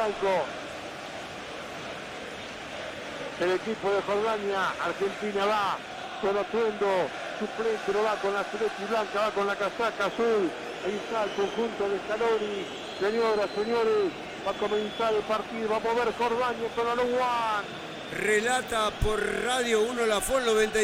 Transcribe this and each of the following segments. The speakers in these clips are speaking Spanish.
blanco el equipo de Jordania. Argentina va con atuendo suplente, no va con la celeste y blanca, va con la casaca azul. Ahí está el conjunto de Scaloni. Señoras, señores, va a comenzar el partido, va a mover Jordania con Alouan. Relata por Radio 1 La Fon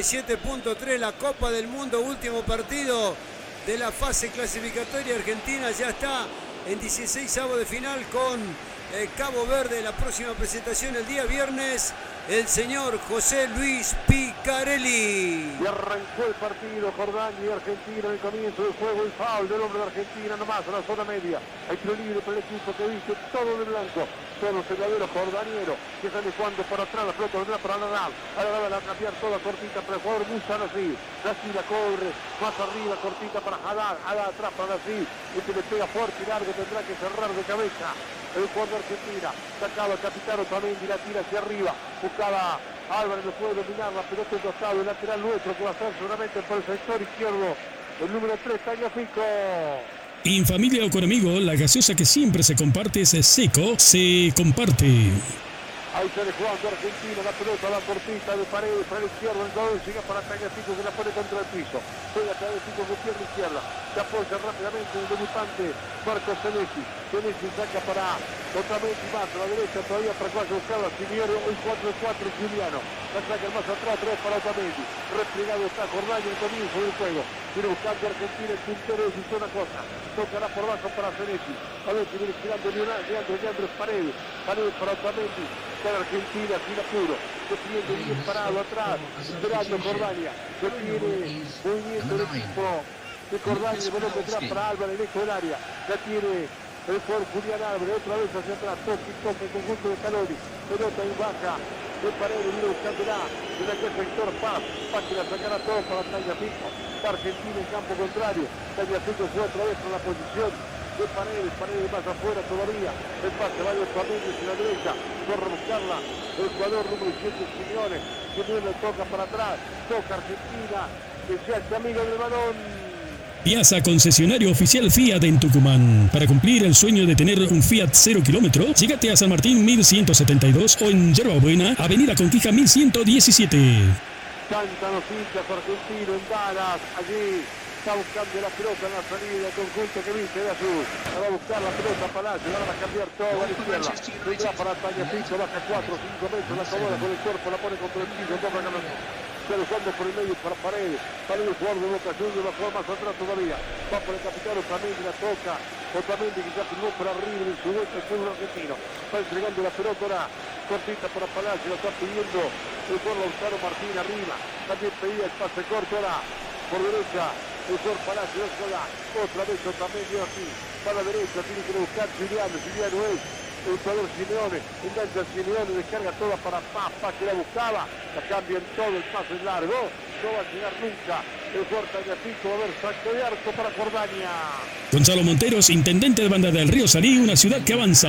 97.3 la Copa del Mundo, último partido de la fase clasificatoria. Argentina ya está en 16avos de final con Cabo Verde. La próxima presentación el día viernes, el señor José Luis Picarelli. Y arrancó el partido, Jordania y Argentina en el comienzo del juego. El foul del hombre de Argentina nomás a la zona media. Hay tiro libre para el equipo que viste todo de blanco. Son los jugadores jordaniero que sale jugando para atrás, la pelota vendrá para Nadal. Ahora va a cambiar toda cortita para el jugador Musa Nasri. Nasri la corre, más arriba, cortita para Haddad. Haddad atrás para Nasri. Este le pega fuerte y largo, tendrá que cerrar de cabeza el jugador de Argentina. Sacaba el capitán Otamendi, la tira hacia arriba. Buscaba Álvarez, no puede dominar la pelota en costado. El lateral nuestro que va a estar seguramente por el sector izquierdo. El número 3, Tagliafico. En familia o con amigos, la gaseosa que siempre se comparte es Seco, se comparte. Ahí sale jugando Argentina, la pelota, la cortita de Paredes para la izquierda, el gol llega para Tagliafico que la pone contra el piso. Juega Tagliafico con pierna izquierda, se apoya rápidamente el debutante Marcos Senesi. Senesi saca para Otamendi más a la derecha todavía para que vaya a buscar a Simeone, hoy 4-4 Giuliano. La saca más atrás, 3 para Otamendi. Replegado está Jordania el comienzo del juego. Viene buscando Argentina el puntero de su zona cosa. Tocará por bajo para Senesi. A ver si viene girando Leandro Paredes. Paredes para Otamendi. Para Argentina sin apuro, defiende bien parado atrás, esperando Jordania, detiene movimiento del equipo de Jordania, pelota atrás para Álvarez, lejos del área, la tiene el jugador Julián Álvarez, otra vez hacia atrás, toque, conjunto de Scaloni, pelota en baja, de Paredes, viene buscándola, de aquel sector Paz que la sacará todo para Tagliafico, Argentina en campo contrario, Tagliafico fue otra vez a la posición de Paredes más afuera todavía, el pase va de Otamendi hacia la derecha, corre a buscarla, el jugador número 7 Simeone le toca para atrás, toca Argentina, que se hace amigo del balón. Piazza, concesionario oficial Fiat en Tucumán. Para cumplir el sueño de tener un Fiat 0 kilómetro, llegate a San Martín 1172 o en Yerba Buena, Avenida Conquija 1117. Cantan los hinchas argentinos en Dallas, allí. Está buscando la pelota en la salida, el conjunto que viste de azul. Va a buscar la pelota Palacio, van a cambiar todo a la izquierda. Vendrá para Tagliafico, baja 4 o 5 metros, la acomoda con el cuerpo, la pone contra el piso, toca Canón. Sale jugando por el medio para Paredes. Paredes jugador de Boca Juniors, va a jugar más atrás todavía. Va por el capitán Otamendi, la toca. Otamendi que ya firmó por arriba en su vuelta el fútbol argentino. Va entregando la pelota ahora, cortita para Palacio, la está pidiendo el jugador Lautaro Martín arriba. También pedía el pase corto ahora por derecha. El jugador Palacio otra vez Otamendi aquí, para la derecha, tiene que buscar Giuliano es el jugador Simeone, engancha a Simeone, descarga toda para Paz que la buscaba, la cambian todo, el pase es largo, no va a llegar nunca, el jugador Tagliafico va a ver saco de arco para Jordania. Gonzalo Monteros, intendente de Banda del Río Salí, una ciudad que avanza.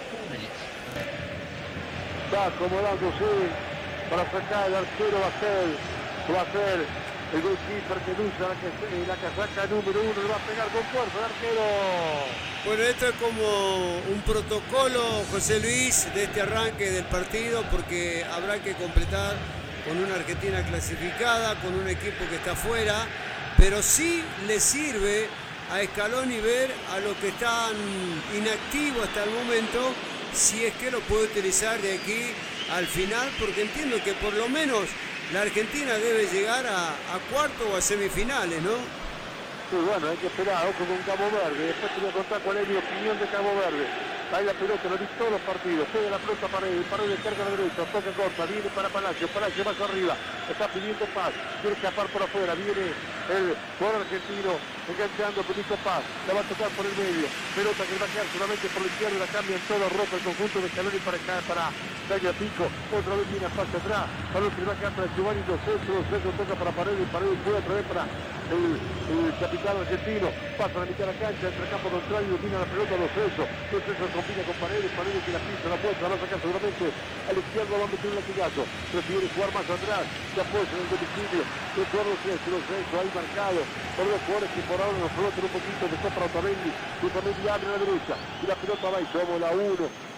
Está acomodándose para sacar el arquero, va a ser el goalkeeper que lucha la casaca número 1, le va a pegar con fuerza el arquero. Bueno, esto es como un protocolo, José Luis, de este arranque del partido, porque habrá que completar con una Argentina clasificada, con un equipo que está afuera, pero sí le sirve a Scaloni ver a los que están inactivos hasta el momento, si es que lo puede utilizar de aquí al final, porque entiendo que por lo menos la Argentina debe llegar a cuarto o a semifinales, ¿no? Sí, bueno, hay que esperar, ojo con Cabo Verde. Después te voy a contar cuál es mi opinión de Cabo Verde. Ahí la pelota, lo vi todos los partidos. Pega la pelota a Paredes carga a la derecha, toca corta, viene para Palacio más arriba, está pidiendo Paz, quiere escapar por afuera, viene el jugador argentino enganchando Benito Paz, la va a tocar por el medio, pelota que va a quedar solamente por la izquierda, la cambia en todo roto el conjunto de Scaloni para Tagliafico, otra vez viene a pase atrás, para el que va a quedar para Giovanni Dos Santos toca para Paredes juega otra vez para el capitán argentino, pasa a la mitad de la cancha, entre campo contrario, domina la pelota Dos Santos combina con Paredes que la pisa, la puerta, la va a sacar seguramente a la izquierda, va a meter un latigazo, prefiere jugar más atrás, se apoya en el domicilio, el jugador Dos Santos ahí marcado, por dos jugadores que por ahora nos flotan un poquito, que está para Otamendi abre a la derecha, y la pelota va y somos la 1,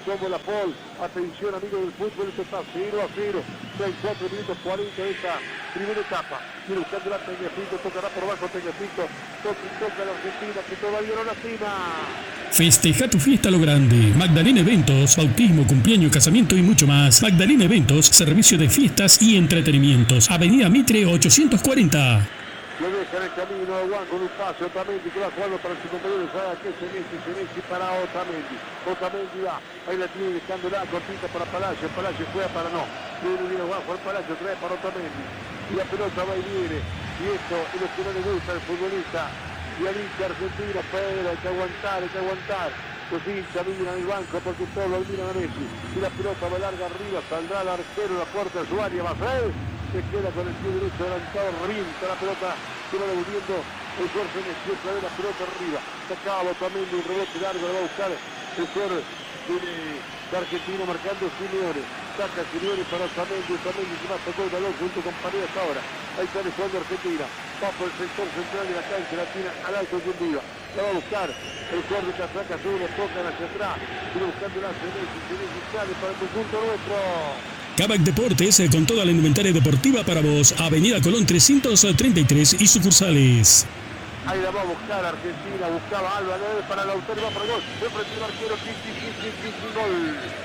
como la Pol. Atención, amigos del fútbol, esto está 0-0. 6-4 minutos 40 de esta primera etapa. Viene buscando la Tagliafico, tocará por abajo Tagliafico. Toca la Argentina, que todavía no lastima. Festeja tu fiesta a lo grande. Magdalena Eventos, bautismo, cumpleaños, casamiento y mucho más. Magdalena Eventos, servicio de fiestas y entretenimientos. Avenida Mitre 840. Lo deja en el camino Juan con un pase, Otamendi que va jugando para su compañero, sabe que Senesi para Otamendi va, ahí la tiene dejándola, cortita para Palacio juega para no, viene Juan, Juan Palacio trae para Otamendi, y la pelota va y viene, y esto es lo que no le gusta al futbolista, y al hincha argentino, pero hay que aguantar, los hinchas miran el banco porque todos lo miran a Messi, y la pelota va larga arriba, saldrá el arquero, la puerta de su área, va a ser, se queda con el pie derecho adelantado, rienta la pelota, se va devolviendo el Jorge Messi, otra vez la pelota arriba, se acaba también un rebote largo, lo va a buscar el jugador de Argentina marcando Simeone, saca Simeone para Otamendi que va a tocar el balón junto con Paredes ahora, ahí está el jugador de Argentina, va por el sector central de la cancha, la tira al alto de un día, la va a buscar el jugador de Casaca, solo tocan hacia atrás, viene buscando la Senesi sale para el conjunto nuestro. Kavak Deportes, con toda la indumentaria deportiva para vos. Avenida Colón 333 y sucursales. Ahí la va a buscar Argentina, buscaba Álvarez para Lautaro, va para el gol. Siempre el arquero, gol.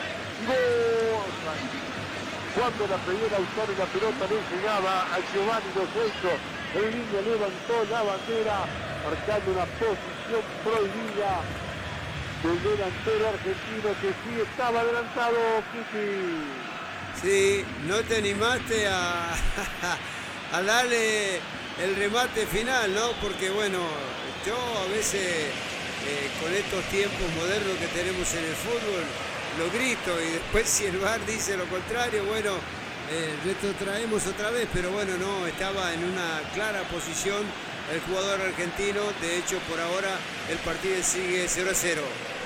Cuando la pedía Lautaro y la pelota no llegaba a Giovanni Lo Celso, el niño levantó la bandera, marcando una posición prohibida del delantero argentino que sí estaba adelantado, Kiki. Sí, no te animaste a darle el remate final, ¿no? Porque bueno, yo a veces con estos tiempos modernos que tenemos en el fútbol, lo grito y después si el VAR dice lo contrario, bueno, retrotraemos otra vez, pero bueno, no, estaba en una clara posición el jugador argentino, de hecho por ahora el partido sigue 0-0. 0-0,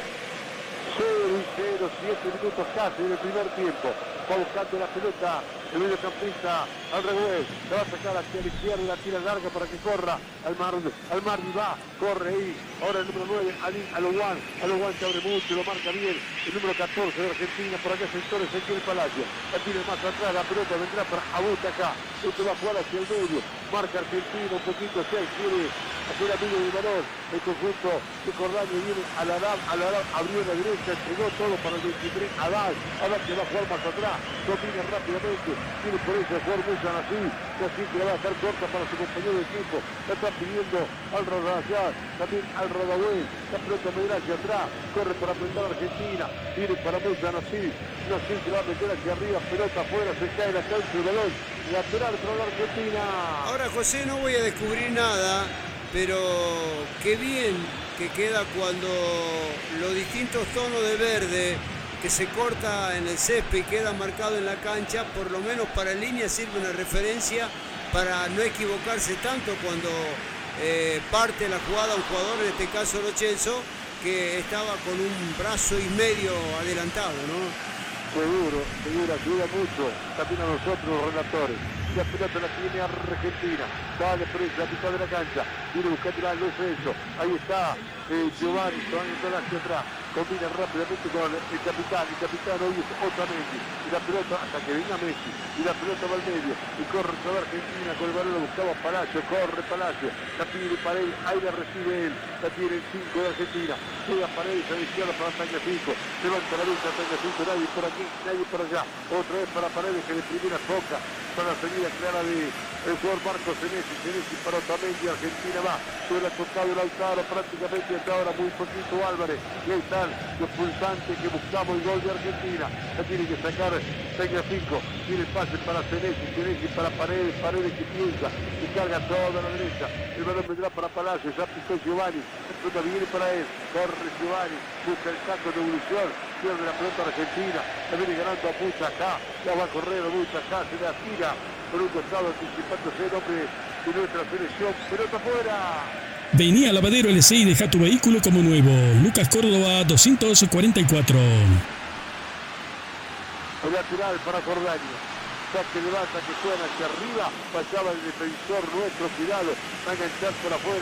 7 minutos casi en el primer tiempo. Va buscando la pelota el mediocampista al revés, la va a sacar hacia la izquierda y la tira larga para que corra al Mardi va, corre ahí, ahora el número 9, Alowan se abre mucho, lo marca bien, el número 14 de Argentina, por acá sectores, aquí el Palacio, la tira más atrás, la pelota vendrá para Abuta acá, esto va a jugar hacia el medio, marca Argentina un poquito, quiere hacer amigo del balón, el conjunto de Cordaño viene a la abrió la derecha, entregó todo para el 23, Adal que va a jugar más atrás, domina rápidamente, tiene por eso el jugador mucho así que la va a dejar corta para su compañero de equipo, la está pidiendo al Radayar, también al Radagüey, la pelota medirá hacia atrás, corre para apretar a Argentina, viene para Musa Nasí se va a meter hacia arriba, pelota afuera, se cae la cancha del balón, lateral para la Argentina. Ahora José, no voy a descubrir nada, pero qué bien que queda cuando los distintos tonos de verde que se corta en el césped y queda marcado en la cancha, por lo menos para línea sirve una referencia para no equivocarse tanto cuando parte la jugada un jugador, en este caso Lo Celso, que estaba con un brazo y medio adelantado, ¿no? Seguro, ayuda mucho también a nosotros los relatores. La pelota la tiene Argentina, dale presa a mitad de la cancha, viene buscando a Lo Celso, ahí está Giovanni, se va a entrar hacia atrás, combina rápidamente con el capitán hoy es Otamendi, y la pelota hasta que venga Messi, y la pelota va al medio, y corre toda Argentina, con el balón lo buscaba Palacio, corre Palacio, la pide Paredes, ahí la recibe él, la tiene el 5 de Argentina, llega Paredes a la izquierda para Tagliafico, levanta la lucha Tagliafico, nadie por aquí, nadie por allá, otra vez para Paredes que de primera toca, para la salida clara de el jugador Marco Senesi para Otamendi, Argentina va, suele ha tocado el Lautaro prácticamente hasta ahora muy poquito Álvarez, y ahí están los pulsantes que buscamos el gol de Argentina, la tiene que sacar Tagliafico, tiene el pase para Senesi para Paredes que piensa, y carga toda la derecha, el balón vendrá para Palacio, ya pisó Giovanni, la pelota viene para él, corre Giovanni, busca el saco de evolución, pierde la pelota Argentina, la viene ganando a Mucha acá, ya va a correr Mucha acá, se la tira por un costado anticipándose el hombre de nuestra selección, pelota afuera. Vení a Lavadero LC y deja tu vehículo como nuevo. Lucas Córdoba 244. El lateral para Cordaño. Saque de banda que suena hacia arriba, pasaba el defensor nuestro, cuidado, va a enganchar por afuera,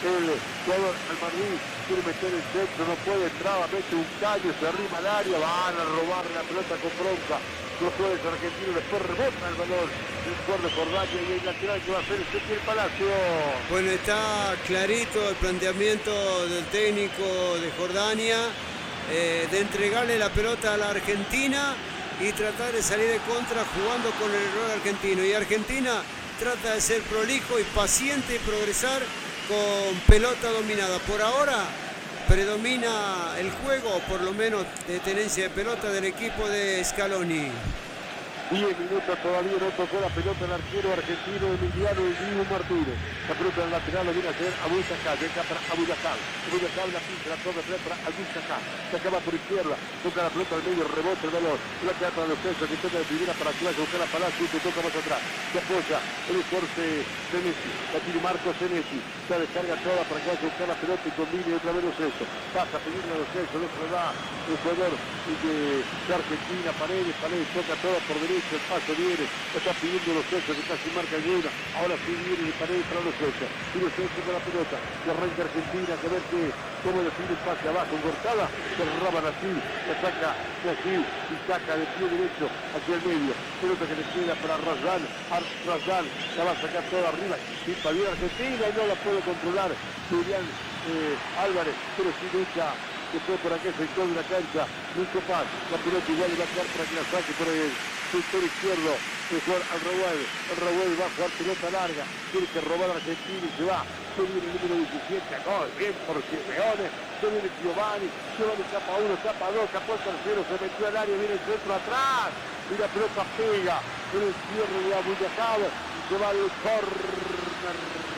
el jugador Almarí quiere meter el centro, no puede, traba, mete un caño, se arrima al área, van a robar la pelota con bronca. Los jugadores argentinos, después rebota el balón del jugador de Jordania y el lateral que va a hacer el Palacio. Bueno, está clarito el planteamiento del técnico de Jordania de entregarle la pelota a la Argentina y tratar de salir de contra jugando con el error argentino. Y Argentina trata de ser prolijo y paciente y progresar con pelota dominada. Por ahora predomina el juego, por lo menos de tenencia de pelota del equipo de Scaloni. 10 minutos todavía, no tocó la pelota el arquero argentino Emiliano El Dibu Martínez. La pelota en el lateral lo viene a hacer Abou Chacal, llega para Abou Chacal. Abou Chacal la pincha, la toca para Abou Chacal. Se acaba por izquierda, toca la pelota al medio, rebota el balón. La queda para los centros, que toca de primera para que vaya a buscar a Palacio y que toca más atrás. Se apoya el esfuerzo Senesi, la tiene Marco Senesi. Se descarga toda para que vaya a buscar la pelota y combine otra vez los centros. Pasa a pedirle a los centros, el otro da el jugador de Argentina, Paredes toca toda por derecha. El paso viene, está pidiendo los centros, que casi marca alguna. Ahora sí viene de Paredes para los centros. Y los centros con la pelota. Y arranca Argentina, que ver cómo define el pase abajo. Cortada, se roba Brasil, la saca Brasil y saca de pie derecho hacia el medio. Pelota que le queda para Razdan. Razdan la va a sacar toda arriba. Y para bien Argentina y no la puede controlar Julián Álvarez, pero sí lucha. Que fue por aquel sector de la cancha, muy capaz, la pelota igual va a quedar para que la saque por el sector izquierdo, el jugador al Raúl va a jugar pelota larga, tiene que robar a Argentina y se va, se viene el número 17, bien por Simeone, se viene Giovanni tapa uno, tapa dos, tapó el tercero, se metió al área, viene el centro atrás, y la pelota pega en el cierre de Abou Chacal y se va al córner.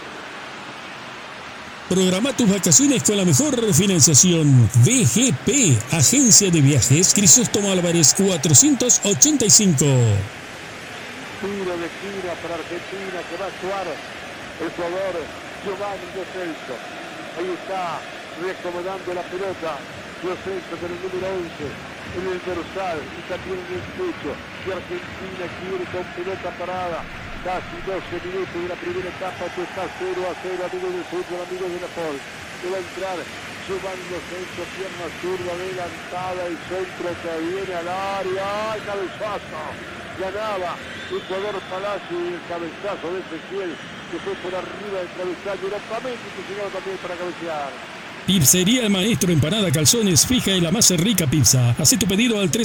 Programa tus vacaciones con la mejor financiación. VGP, Agencia de Viajes Crisóstomo Álvarez 485. Tiro de esquina para Argentina que va a actuar el jugador Giovanni Lo Celso. Ahí está reacomodando la pelota Lo Celso con el número 11 en el dorsal y también en el pecho. Y Argentina quiere con pelota parada. Casi 12 minutos de la primera etapa, que está 0-0, amigos del fútbol, amigos de la Ford. Que va a entrar Giovanni Lo Celso, pierna zurda adelantada, el centro que viene al área, ¡ay, cabezazo! Ganaba el jugador Palacio y el cabezazo de Ezequiel, que fue por arriba del travesaño, era Otamendi que llegaba también para cabecear. Pizzería El Maestro, empanada, calzones, fija y la más rica pizza. Haz tu pedido al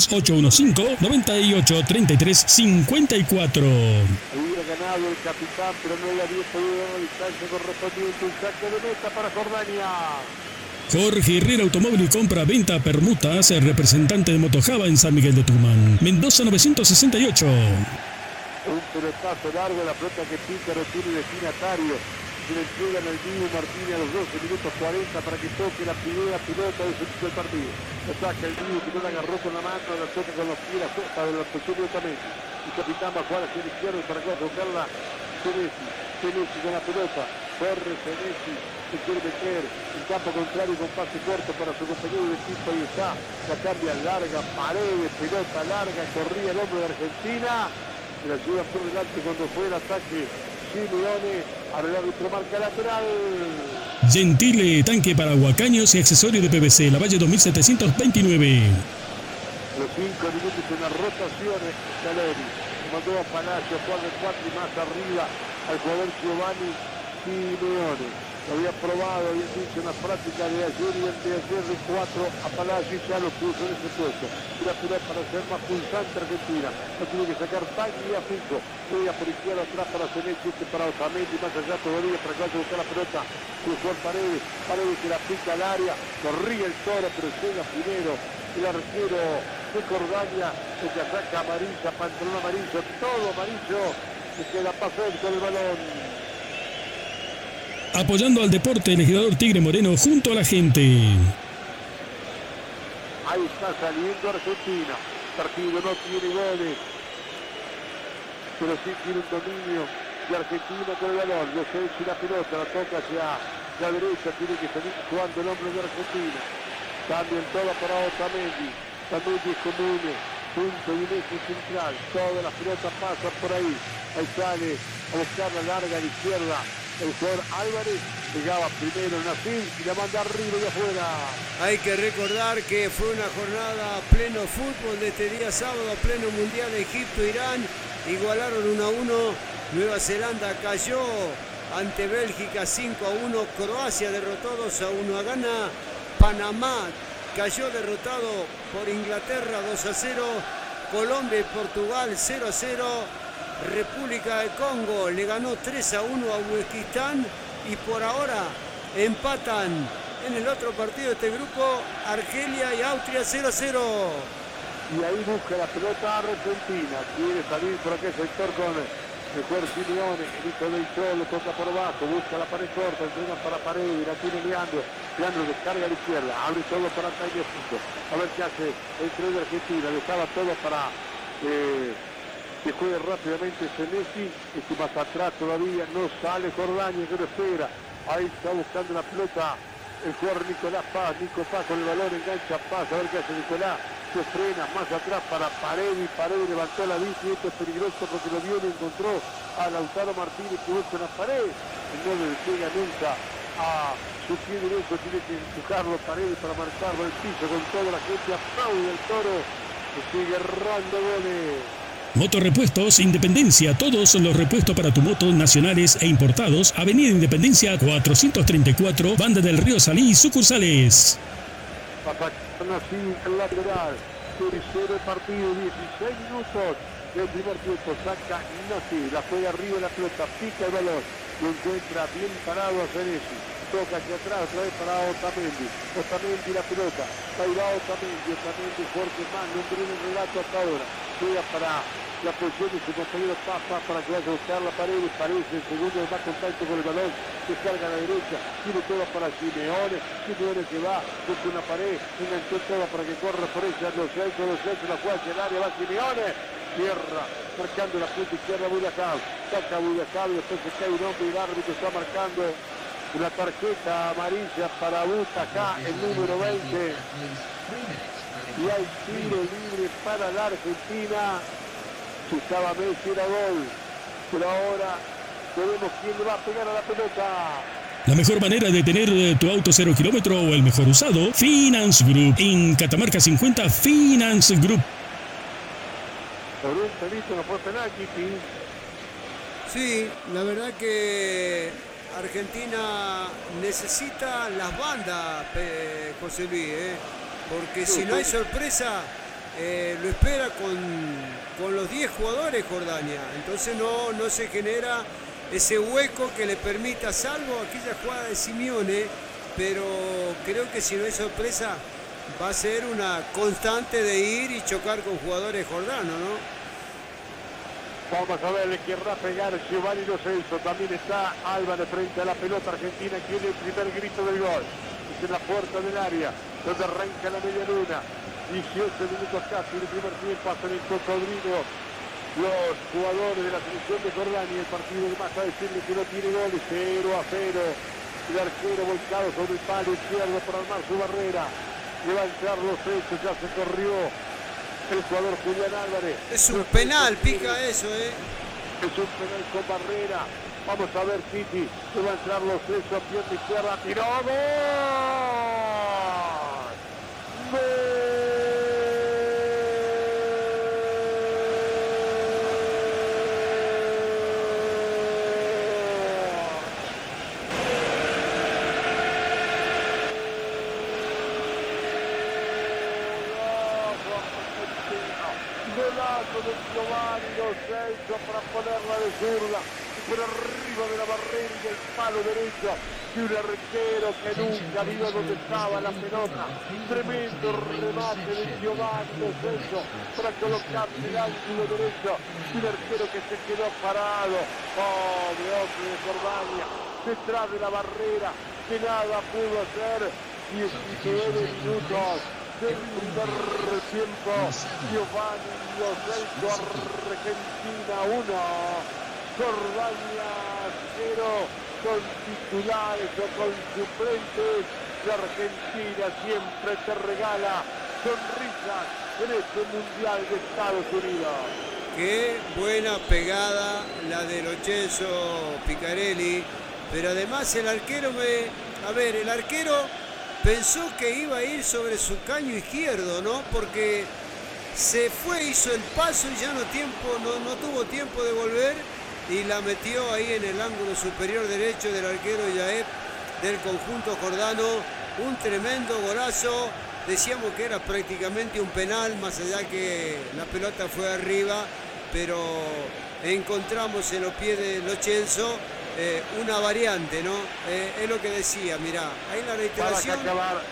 3815-983354. Hubiera ganado el capitán, pero no le había podido dar la distancia correspondiente. Un saque de meta para Jordania. Jorge Herrera Automóvil y Compra-Venta Permutas, el representante de Motojava en San Miguel de Tucumán. Mendoza 968. Un pelotazo largo, la pelota que pica no tiene destinatario. Se le entregan al Dibu Martínez a los 12 minutos 40 para que toque la primera pelota del partido. La saca el Dibu, que no la agarró con la mano, la toca con los pies, la sopa de la posición directamente. El capitán va a jugar hacia la izquierda para que va a tocarla Senesi con la pelota. Corre Senesi, se quiere meter en campo contrario con pase corto para su compañero de equipo. Ahí está, la cambia larga, Paredes, pelota larga, corría el hombre de Argentina. La ayuda por delante cuando fue el ataque. Simeone, ahora el árbitro marca lateral. Gentile, tanque para huacaños y accesorios de PVC, La Valle 2729. Los 5 minutos en las rotaciones, Scaloni mandó a Palacio, jugar de 4 y más arriba al jugador Giovanni Simeone. Lo había probado, había dicho en la práctica de ayer y antes de ayer de 4 a Palacio y ya lo puso en ese puesto. Una pelota para ser más pulsante Argentina. No tiene que sacar Bagui a Fico. Juega por izquierda atrás para Senesi, para Otamendi, más allá todavía para que vaya a buscar la pelota. Cruzó Paredes, Paredes que la pica al área. Corría el toro, pero llega primero el arquero de Jordania, que saca amarilla, pantalón amarillo, todo amarillo, y que la pasó con el balón. Apoyando al deporte, el legislador Tigre Moreno junto a la gente. Ahí está saliendo Argentina. Partido no tiene goles, pero sí tiene un dominio de Argentina con el balón. Lo Celso y la pelota, la toca hacia la derecha, tiene que salir jugando el hombre de Argentina. Cambian toda para Otamendi. Otamendi es común, punto y un eje central. Todas las pelotas pasan por ahí. Ahí sale a buscar la larga a la izquierda el jugador Álvarez, Llegaba primero Nassim y la manda arriba y afuera. Hay que recordar que fue una jornada a pleno fútbol de este día sábado, a pleno mundial. Egipto-Irán igualaron 1-1. Nueva Zelanda cayó ante Bélgica 5-1. Croacia derrotó 2-1 a Ghana. Panamá cayó derrotado por Inglaterra 2-0. Colombia y Portugal 0-0. República de Congo le ganó 3-1 a Uzbekistán. Y por ahora empatan en el otro partido de este grupo Argelia y Austria 0-0. Y ahí busca la pelota Argentina. Quiere salir por aquel sector con el jugador Simeone, el hijo del Cholo, toca por abajo, busca la pared corta, entrega para Paredes, la tiene Leandro. Leandro descarga a la izquierda, abre todo para Tagliafico. A ver qué hace el tren de Argentina. Le estaba todo para que juegue rápidamente Senesi. Y más atrás todavía no sale Jordania, que lo espera. Ahí está buscando la pelota el jugador Nicolás Paz. Nico Paz con el balón, engancha Paz. A ver qué hace Nicolás. Se frena más atrás para Paredes. Paredes levantó la bici. Esto es peligroso porque lo vio y encontró a Lautaro Martínez que busca una pared. Y no le llega nunca a su pie derecho. Tiene que empujarlo Paredes para marcarlo el piso con toda la gente. Aplaude el Toro que sigue errando goles. Motorrepuestos Independencia, todos los repuestos para tu moto nacionales e importados. Avenida Independencia 434, Banda del Río Salí, sucursales. Así el lateral, tercero el partido, 16 minutos del primer tiempo, saca Nasi, la juega arriba la pelota, pica el balón, lo encuentra bien parado a Senesi, toca hacia atrás, otra vez para Otamendi la pelota, ahí va Otamendi fuerte más, no tiene el relato hasta ahora, juega para la posición de su compañero Papa para que vaya a buscar la pared, parece el segundo más contacto con el balón, descarga a la derecha, tiene toda para Simeone que va, busca una pared, enganchó toda para que corra por ella, los centros, la juega hacia el área, va Simeone, tierra, marcando la punta izquierda Buyacal, saca Buyacal, después se cae un hombre y el árbitro está marcando una tarjeta amarilla para Butacá, el número 20, y hay tiro libre para la Argentina. Si estaba Messi era gol, pero ahora veremos quién le va a pegar a la pelota. La mejor manera de tener tu auto 0 kilómetro o el mejor usado, Finance Group. En Catamarca 50, Finance Group. Por un pelito no fue penal, Kiki. Sí, la verdad que Argentina necesita las bandas, José Luis, porque si no hay sorpresa, lo espera con los 10 jugadores Jordania. Entonces no se genera ese hueco que le permita, salvo aquella jugada de Simeone, pero creo que si no hay sorpresa va a ser una constante de ir y chocar con jugadores jordanos, ¿no? Vamos a ver, le querrá pegar Giovanni Lo Celso. También está Álvarez frente a la pelota argentina. Quiere el primer grito del gol. Es en la puerta del área, donde arranca la media luna. 18 minutos casi del primer tiempo. Hacen el cocodrilo los jugadores de la selección de Jordania. El partido de más a decirle que no tiene goles. 0-0. El arquero volcado sobre el palo izquierdo para armar su barrera. Le va a entrar Lo Celso. Ya se corrió el jugador Julián Álvarez. Es un penal, pica eso, Es un penal con barrera. Vamos a ver, Titi. Se va a entrar Lo Celso a pierna izquierda. ¡Tiró! ¡Gol! ¡Gol! Golazo de Giovanni Lo Celso para ponerla de zurda por arriba de la barrera y del palo derecho de un arquero que nunca vio dónde estaba la pelota. Tremendo remate de Giovanni Lo Celso para colocarle el ángulo derecho de un arquero que se quedó parado. Pobre hombre de Jordania, detrás de la barrera, que nada pudo hacer. 19 minutos del primer tiempo. Giovanni Lo Celso, Argentina 1, Jordania 0, con titulares o con suplentes. La Argentina siempre te regala sonrisas en este Mundial de Estados Unidos. Qué buena pegada la de Lo Celso Picarelli, pero además el arquero el arquero pensó que iba a ir sobre su caño izquierdo, ¿no? Porque se fue, hizo el paso y ya no tuvo tiempo de volver y la metió ahí en el ángulo superior derecho del arquero Yaeb del conjunto jordano. Un tremendo golazo. Decíamos que era prácticamente un penal, más allá que la pelota fue arriba, pero encontramos en los pies de Lo Celso una variante, ¿no? Es lo que decía, mirá, ahí la reiteración.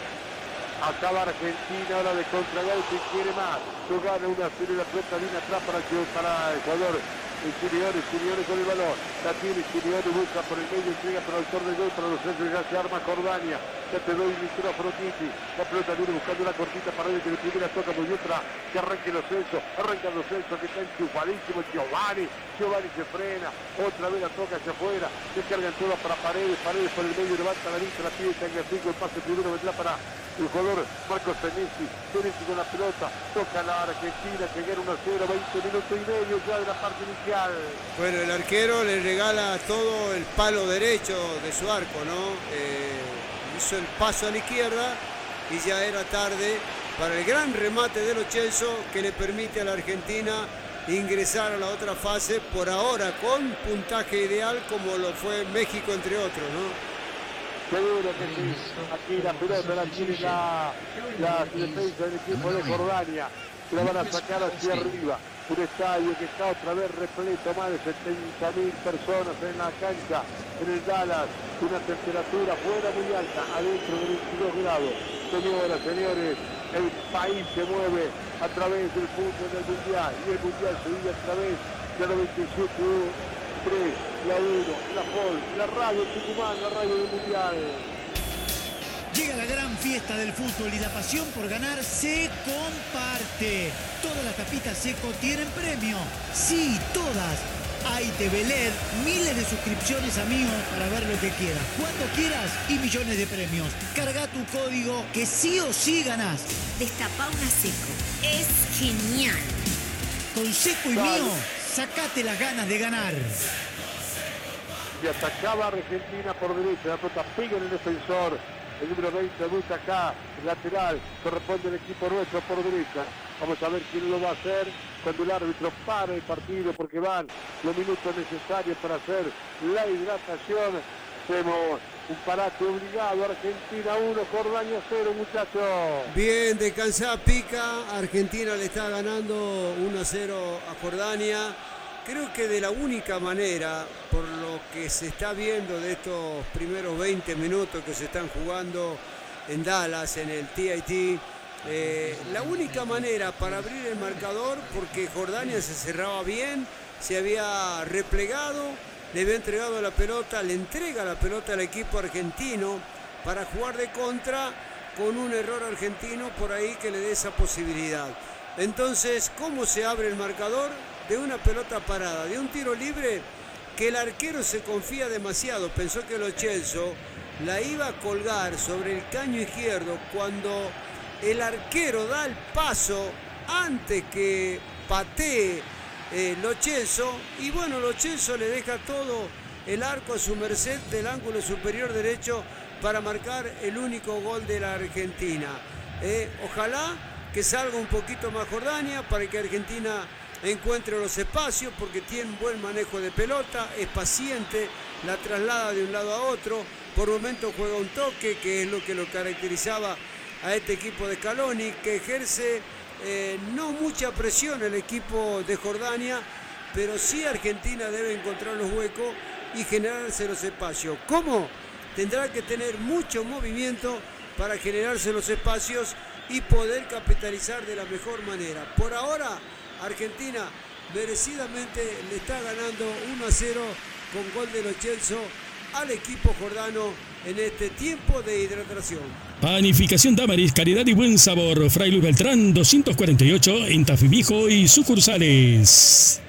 Acaba Argentina ahora de contragolpe y quiere más. No gana una serie de pelota viene atrás para Ecuador. Simeone con el balón. La tiene Simeone, busca por el medio, entrega para el autor del gol, para los centros, ya se arma Jordania. Ya te doy el micrófono, Titi. La pelota viene buscando una cortita para él, que de primera toca muy otra. Que arranque Lo Celso. Arranca Lo Celso, que está enchufadísimo. Giovanni se frena. Otra vez la toca hacia afuera. Se cargan todas para Paredes por el medio, levanta la vista, la pide Tangafico. El pase primero vendrá para el jugador Marcos Senesi con la pelota, toca la Argentina, que gana 1-0, 20 minutos y medio ya de la parte inicial. Bueno, el arquero le regala todo el palo derecho de su arco, ¿no? Hizo el paso a la izquierda y ya era tarde para el gran remate de Lo Celso, que le permite a la Argentina ingresar a la otra fase, por ahora con puntaje ideal como lo fue México, entre otros, ¿no? Seguro que sí. Aquí la pelota la tiene la defensa del equipo de Jordania. Se la van a sacar hacia arriba. Un estadio que está otra vez repleto, más de 70.000 personas en la cancha, en el Dallas. Una temperatura fuera muy alta, adentro de 22 grados. Señoras, señores, el país se mueve a través del fútbol del Mundial. Y el Mundial se vive a través de 97.3. La 1, la Pol, la radio Tucumán, la radio del Mundial. Llega la gran fiesta del fútbol y la pasión por ganar se comparte. Todas las tapitas Seco tienen premio. Sí, todas. Hay de Belén, miles de suscripciones, amigos, para ver lo que quieras, cuando quieras y millones de premios. Carga tu código que sí o sí ganás. Destapá una Seco. Es genial. Con Seco y mío, sacate las ganas de ganar. Y atacaba Argentina por derecha, la pelota pega en el defensor. El número 20 busca acá, lateral, corresponde al equipo nuestro por derecha. Vamos a ver quién lo va a hacer cuando el árbitro para el partido, porque van los minutos necesarios para hacer la hidratación. Hacemos un parate obligado. Argentina 1, Jordania 0, muchachos. Bien, descansada Pica. Argentina le está ganando 1-0 a Jordania. Creo que de la única manera, por lo que se está viendo de estos primeros 20 minutos que se están jugando en Dallas, en el TIT, la única manera para abrir el marcador, porque Jordania se cerraba bien, se había replegado, le había entregado la pelota, le entrega la pelota al equipo argentino para jugar de contra, con un error argentino por ahí que le dé esa posibilidad. Entonces, ¿cómo se abre el marcador? De una pelota parada, de un tiro libre que el arquero se confía demasiado. Pensó que Lo Celso la iba a colgar sobre el caño izquierdo cuando el arquero da el paso antes que patee Lo Celso. Y bueno, Lo Celso le deja todo el arco a su merced del ángulo superior derecho para marcar el único gol de la Argentina. Ojalá que salga un poquito más Jordania para que Argentina encuentre los espacios, porque tiene un buen manejo de pelota, es paciente, la traslada de un lado a otro, por momentos juega un toque, que es lo que lo caracterizaba a este equipo de Scaloni, que ejerce no mucha presión el equipo de Jordania, pero sí Argentina debe encontrar los huecos y generarse los espacios. ¿Cómo? Tendrá que tener mucho movimiento para generarse los espacios y poder capitalizar de la mejor manera. Por ahora, Argentina merecidamente le está ganando 1-0 con gol de Lo Celso al equipo jordano en este tiempo de hidratación. Panificación Damaris, calidad y buen sabor. Fray Luis Beltrán 248 en Tafí y sucursales.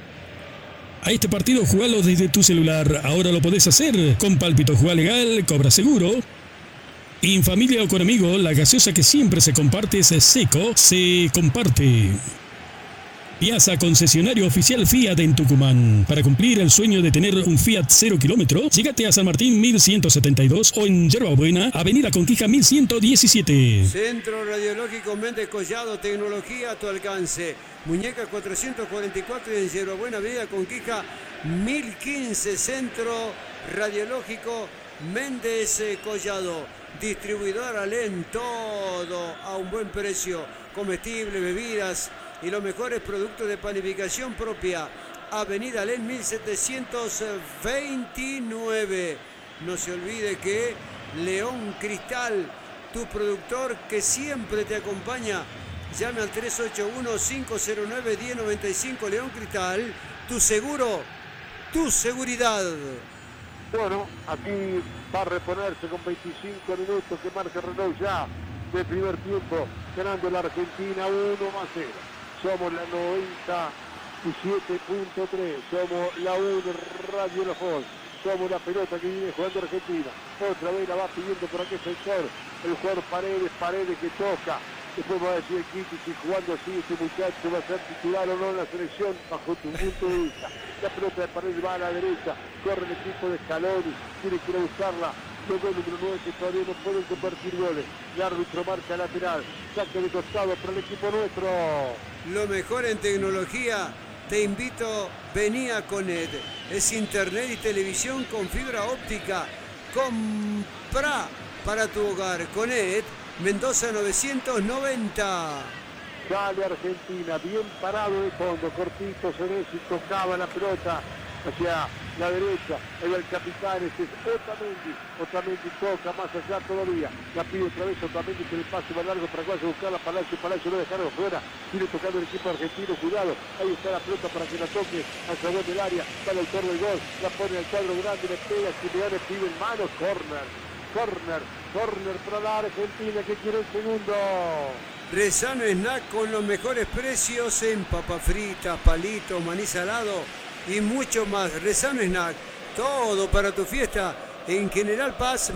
A este partido jugalo desde tu celular. Ahora lo podés hacer con Pálpito. Jugá legal, cobra seguro. En familia o con amigo, la gaseosa que siempre se comparte es Seco, se comparte. Piazza concesionario oficial Fiat en Tucumán. Para cumplir el sueño de tener un Fiat 0 kilómetro, llegate a San Martín 1172 o en Yerbabuena, Avenida Conquija 1117. Centro Radiológico Méndez Collado, tecnología a tu alcance. Muñeca 444 en Yerbabuena, Avenida Conquija 1015. Centro Radiológico Méndez Collado. Distribuidor Alén, todo a un buen precio. Comestibles, bebidas y los mejores productos de panificación propia. Avenida Alén 1729. No se olvide que León Cristal, tu productor que siempre te acompaña. Llame al 381-509-1095. León Cristal, tu seguro, tu seguridad. Bueno, aquí va a reponerse con 25 minutos que marca Renault ya de primer tiempo, ganando la Argentina 1-0. Somos la 97.3, somos la UN Radio La Voz, somos la pelota que viene jugando Argentina. Otra vez la va pidiendo por aquel sector el jugador Paredes que toca. Después va a decir Kiki si jugando así este muchacho va a ser titular o no en la selección bajo tu punto de vista. La pelota de Paredes va a la derecha, corre el equipo de Scaloni, tiene que ir a buscarla. Luego el número 9 que todavía no pueden convertir goles. El árbitro marca lateral, saque de costado para el equipo nuestro. Lo mejor en tecnología, te invito, vení a Conet. Es internet y televisión con fibra óptica. Comprá para tu hogar. Conet, Mendoza 990. Sale Argentina, bien parado de fondo, cortito, Senesi tocaba la pelota hacia la derecha, ahí va el capitán, este es Otamendi toca más allá todavía, la pide otra vez Otamendi, que el pase va largo para Palacio, buscarla, Palacio no dejaron fuera, sigue tocando el equipo argentino, cuidado, ahí está la pelota para que la toque al salón del área, va el autor del gol, la pone al cuadro grande, le pega, Simeone pide en mano, corner para la Argentina que quiere el segundo. Rezano Snack con los mejores precios en papas fritas, palitos, maní salado y mucho más. Rezano Snack, todo para tu fiesta en General Paz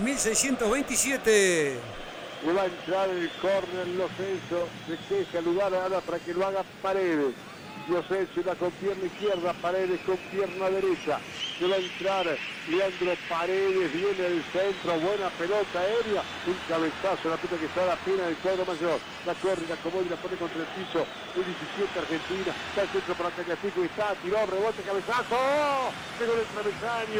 1627. Le va a entrar el córner, Lo Celso, se queja el lugar ahora para que lo haga Paredes. Lo Celso la con pierna izquierda, Paredes con pierna derecha. Se va a entrar Leandro Paredes, viene el centro, buena pelota aérea, un cabezazo, la pelota que está a la pena del cuadro mayor. La corre, la acomoda y la pone contra el piso. El 17 Argentina, está el centro para Tagliafico, está, tiró, rebote, cabezazo, pegó en el travesaño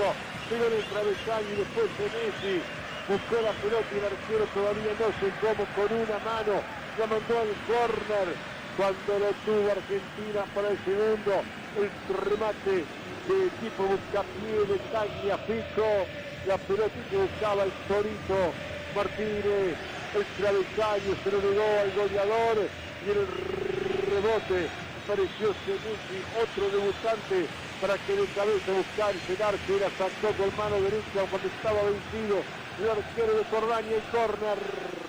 y después Senesi buscó la pelota y el arquero todavía no se como con una mano, la mandó al córner. Cuando lo tuvo Argentina para el segundo, el remate de tipo buscapié de Tagliafico, la pelota que buscaba el Torito Martínez, el travesaño se lo negó al goleador y el rebote apareció Senesi, otro debutante para que de cabeza buscarse el arco y la sacó con mano derecha cuando estaba vencido el arquero de Jordania, el córner.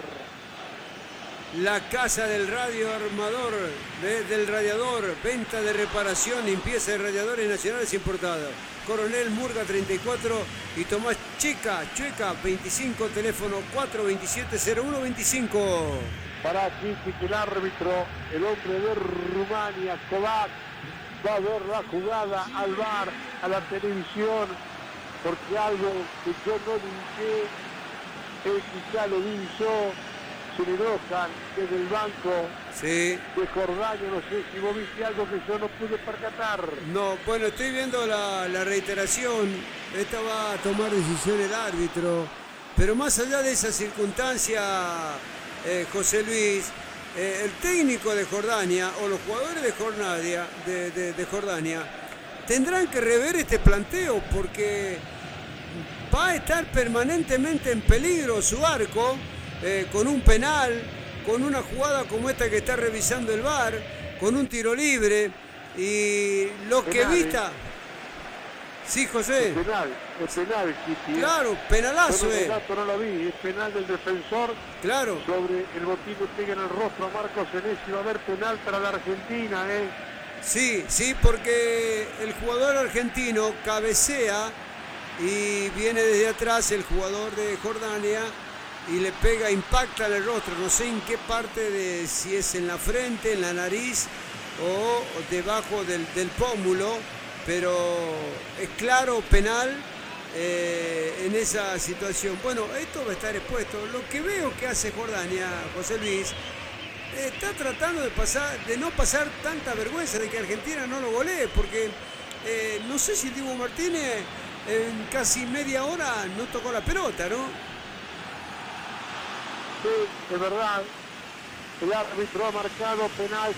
La Casa del Radio Armador, del Radiador, venta de reparación, limpieza de radiadores nacionales importados. Coronel Murga 34 y Tomás Chueca 25, teléfono 427-0125. Para Kiki, el árbitro, el hombre de Rumania, Kovac, va a ver la jugada al VAR, a la televisión, porque algo que yo no dije, él quizá lo divisó. Se le enojan desde el banco de Jordania, no sé si vos viste algo que yo no pude percatar. No, bueno, estoy viendo la reiteración, esta va a tomar decisión el árbitro, pero más allá de esa circunstancia, José Luis, el técnico de Jordania o los jugadores de Jordania tendrán que rever este planteo porque va a estar permanentemente en peligro su arco. Con un penal, con una jugada como esta que está revisando el VAR, con un tiro libre y lo que vista. Sí, José. Es penal, Kiki. Claro, penalazo. No lo vi, es penal del defensor. Claro. Sobre el botín que pega en el rostro a Marcos Senesi, va a haber penal para la Argentina, Sí, porque el jugador argentino cabecea y viene desde atrás el jugador de Jordania y le pega, impacta en el rostro, no sé en qué parte, si es en la frente, en la nariz o debajo del pómulo, pero es claro penal en esa situación. Bueno, esto va a estar expuesto. Lo que veo que hace Jordania, José Luis, está tratando de no pasar tanta vergüenza de que Argentina no lo golee, porque no sé si Dibu Martínez en casi media hora no tocó la pelota, ¿no? Sí, es verdad. El árbitro ha marcado penal.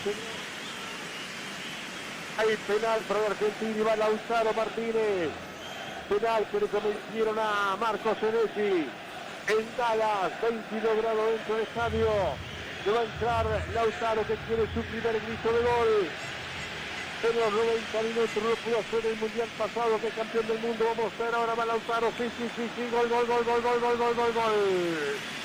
Hay penal para Argentina y va Lautaro Martínez. Penal que le cometieron a Marco Senesi en Dallas. 22 grados dentro del estadio. Que va a entrar Lautaro, que tiene su primer grito de gol. En los 90 minutos no pudo hacer el mundial pasado, que es campeón del mundo. Vamos a ver, ahora va Lautaro. Sí, gol.